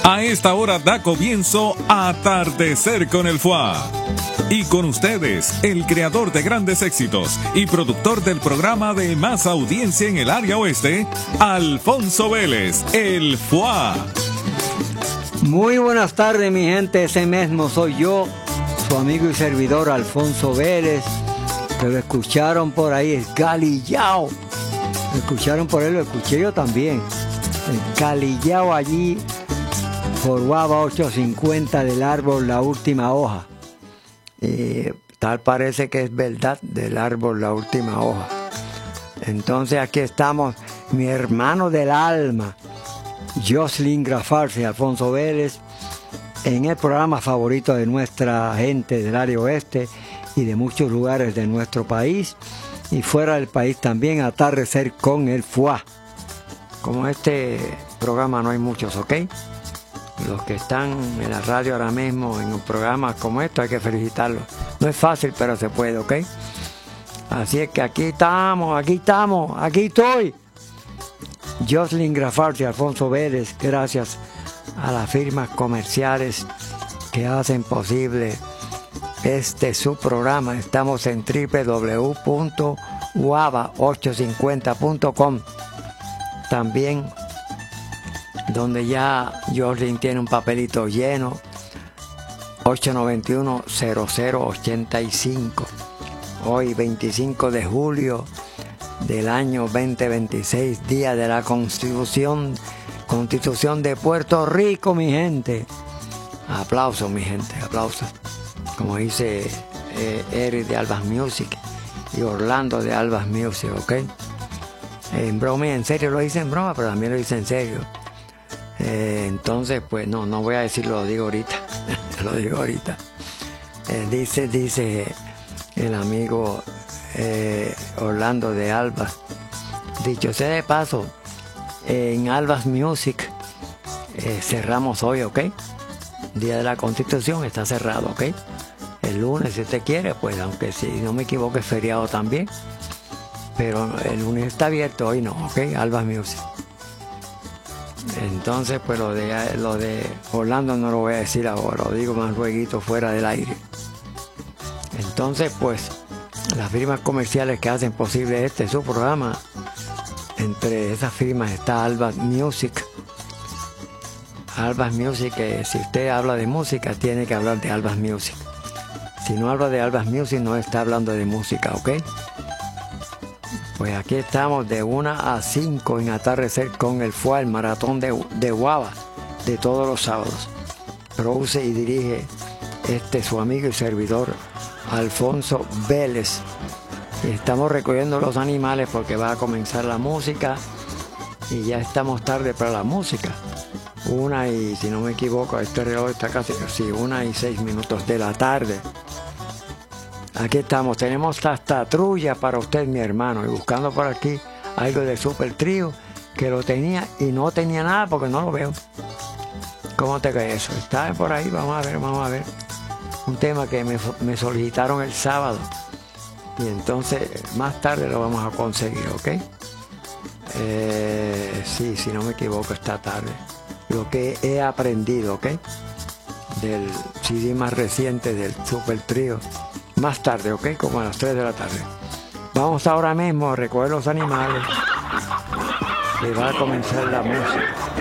A esta hora da comienzo Atardecer con el FUA. Y con ustedes, el creador de grandes éxitos y productor del programa de más audiencia en el área oeste, Alfonso Vélez, el FUA. Muy buenas tardes, mi gente. Ese mismo soy yo, su amigo y servidor Alfonso Vélez, que lo escucharon por ahí, es Galillao. Lo escucharon por él, lo escuché yo también. El Galillao allí por Guava 850 del árbol La Última Hoja. Tal parece que es verdad, del árbol La Última Hoja. Entonces aquí estamos, mi hermano del alma, Jocelyn Grafarse y Alfonso Vélez, en el programa favorito de nuestra gente del área oeste y de muchos lugares de nuestro país y fuera del país también, Atardecer con el FUA. Como este programa no hay muchos, ¿ok? Los que están en la radio ahora mismo en un programa como esto hay que felicitarlos. No es fácil, pero se puede, ¿ok? Así es que aquí estoy. Jocelyn Grafarse y Alfonso Vélez, gracias a las firmas comerciales que hacen posible su programa. Estamos en www.guava850.com. También donde ya Jocelyn tiene un papelito lleno, 891-0085. Hoy 25 de julio del año 2026, día de la Constitución de Puerto Rico, mi gente. Aplausos, mi gente, aplausos. Como dice Eric de Albas Music y Orlando de Albas Music, ¿ok? En broma y en serio, lo dice en broma, pero también lo dice en serio. Entonces, pues no voy a decirlo, lo digo ahorita. Lo digo ahorita. Dice el amigo Orlando de Albas. Dicho sea de paso, en Albas Music cerramos hoy, ¿ok? Día de la Constitución está cerrado, ¿ok? El lunes, si usted quiere, pues aunque si no me equivoco es feriado también. Pero el lunes está abierto, hoy no, ¿ok? Albas Music. Entonces, pues lo de Orlando no lo voy a decir ahora, lo digo más luego fuera del aire. Entonces, pues, las firmas comerciales que hacen posible su programa, entre esas firmas está Albas Music. Albas Music, si usted habla de música, tiene que hablar de Albas Music. Si no habla de Albas Music, no está hablando de música, ¿ok? Pues aquí estamos de 1 a 5 en Atardecer con el FUA, el maratón de Guava, de todos los sábados. Produce y dirige su amigo y servidor, Alfonso Vélez. Y estamos recogiendo los animales porque va a comenzar la música y ya estamos tarde para la música. 1 y, si no me equivoco, este reloj está casi 1 y 6 minutos de la tarde. Aquí estamos, tenemos hasta trulla para usted, mi hermano, y buscando por aquí algo de Super Trío que lo tenía y no tenía nada porque no lo veo. ¿Cómo te cae eso? Está por ahí, vamos a ver. Un tema que me solicitaron el sábado y entonces más tarde lo vamos a conseguir, ¿ok? Sí, si no me equivoco, esta tarde. Lo que he aprendido, ¿ok? Del CD más reciente del Super Trío. Más tarde, ¿ok? Como a las 3 de la tarde. Vamos ahora mismo a recoger los animales. Y va a comenzar la música.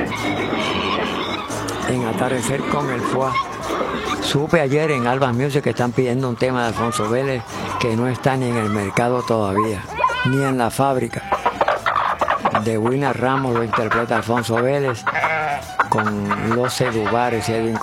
En Atardecer con el FUA. Supe ayer en Albas Music que están pidiendo un tema de Alfonso Vélez que no está ni en el mercado todavía, ni en la fábrica. De William Ramos lo interpreta Alfonso Vélez con los Edubares y Edwin